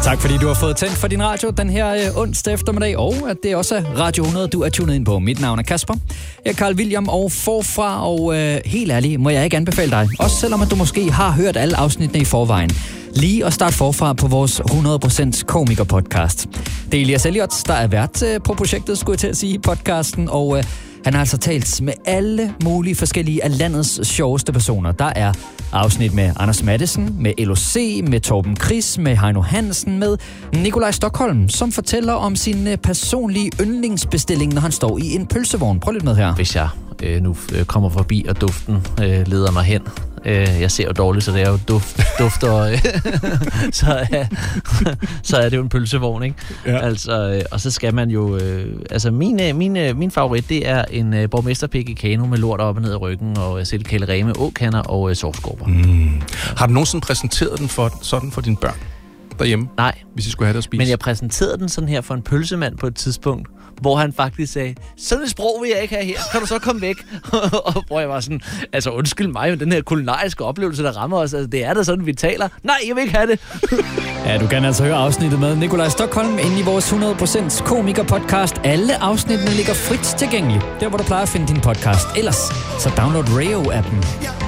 Tak fordi du har fået tændt for din radio den her onsdag eftermiddag, og at det også er Radio 100, du er tunet ind på. Mit navn er Kasper. Jeg er Carl William, og forfra, og helt ærligt må jeg ikke anbefale dig, også selvom at du måske har hørt alle afsnittene i forvejen, lige at starte forfra på vores 100% komiker-podcast. Det er Elias Elliot, der er vært på projektet, skulle jeg til at sige, podcasten, og han har altså talt med alle mulige forskellige af landets sjoveste personer. Der er afsnit med Anders Matthesen, med LOC, med Torben Chris, med Heino Hansen, med Nikolaj Stokholm, som fortæller om sin personlige yndlingsbestilling, når han står i en pølsevogn. Prøv lidt med her. Hvis jeg nu kommer forbi, og duften leder mig hen. Jeg ser jo dårligt, så det er jo duft og så er det jo en pølsevogn, ikke? Ja. Altså, og så skal man jo min favorit, det er en borgmesterpik i kano med lort op og ned i ryggen og silkekæleri med åkander og sovskorper. Har du nogensinde præsenteret den for dine børn derhjemme? Nej. Hvis I skulle have det at spise? Men jeg præsenterede den sådan her for en pølsemand på et tidspunkt, hvor han faktisk sagde, sådan et sprog vil jeg ikke have her, kan du så komme væk? Og hvor jeg var sådan, altså undskyld mig, men den her kulinariske oplevelse, der rammer os, altså det er da sådan, vi taler. Nej, jeg vil ikke have det. Ja, du kan altså høre afsnittet med Nikolaj Stokholm inde i vores 100% komiker-podcast. Alle afsnittene ligger frit tilgængeligt, der hvor du plejer at finde din podcast. Ellers, så download Rayo-appen.